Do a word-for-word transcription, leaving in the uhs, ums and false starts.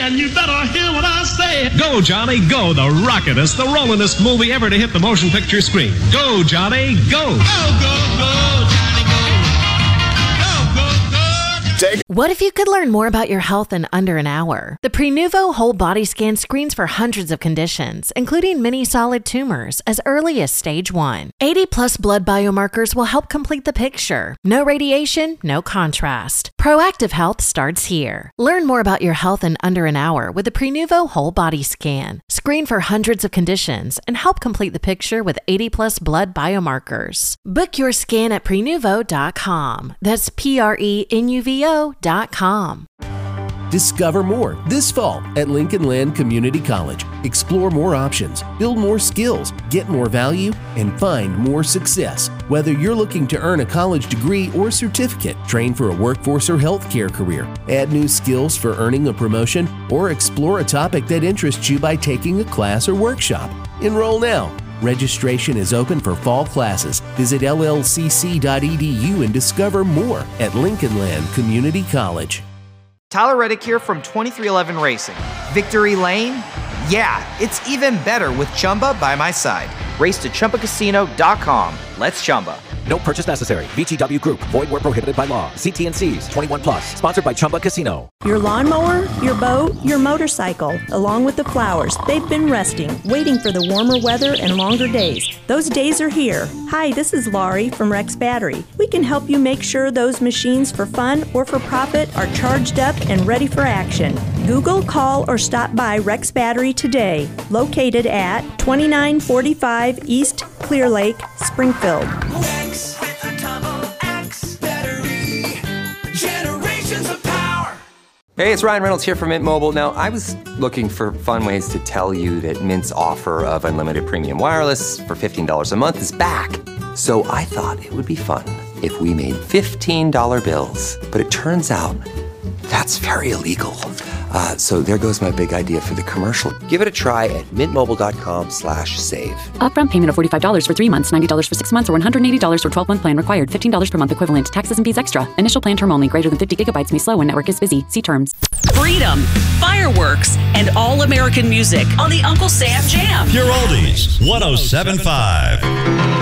And you better hear what I say. Go, Johnny, go. The rocketest, the rollingest movie ever to hit the motion picture screen. Go, Johnny, go. Go, go, go, Johnny, go. Go, go, go. Take. What if you could learn more about your health in under an hour? The Prenuvo Whole Body Scan screens for hundreds of conditions, including many solid tumors, as early as stage one. eighty plus blood biomarkers will help complete the picture. No radiation, no contrast. Proactive health starts here. Learn more about your health in under an hour with the Prenuvo Whole Body Scan. Screen for hundreds of conditions and help complete the picture with eighty plus blood biomarkers. Book your scan at prenuvo dot com. That's P R E N U V O dot com. Discover more this fall at Lincoln Land Community College. Explore more options, build more skills, get more value, and find more success. Whether you're looking to earn a college degree or certificate, train for a workforce or healthcare career, add new skills for earning a promotion, or explore a topic that interests you by taking a class or workshop. Enroll now. Registration is open for fall classes. Visit L L C C dot E D U and discover more at Lincoln Land Community College. Tyler Reddick here from twenty-three eleven Racing. Victory Lane? Yeah, it's even better with Chumba by my side. Race to Chumba Casino dot com. Let's Chumba. No purchase necessary. V G W Group. Void where prohibited by law. See T and C's. twenty-one plus. Sponsored by Chumba Casino. Your lawnmower, your boat, your motorcycle, along with the flowers, they've been resting, waiting for the warmer weather and longer days. Those days are here. Hi, this is Laurie from Rex Battery. We can help you make sure those machines for fun or for profit are charged up and ready for action. Google, call, or stop by Rex Battery today, located at twenty-nine forty-five East Clear Lake, Springfield. Rex with a double X battery. Generations of power. Hey, it's Ryan Reynolds here from Mint Mobile. Now, I was looking for fun ways to tell you that Mint's offer of unlimited premium wireless for fifteen dollars a month is back. So I thought it would be fun if we made fifteen dollar bills. But it turns out that's very illegal. Uh, so there goes my big idea for the commercial. Give it a try at mintmobile.com slash save. Upfront payment of forty-five dollars for three months, ninety dollars for six months, or one hundred eighty dollars for twelve-month plan required. fifteen dollars per month equivalent. Taxes and fees extra. Initial plan term only. Greater than fifty gigabytes may slow when network is busy. See terms. Freedom, fireworks, and all-American music on the Uncle Sam Jam. Pure Oldies, one oh seven point five.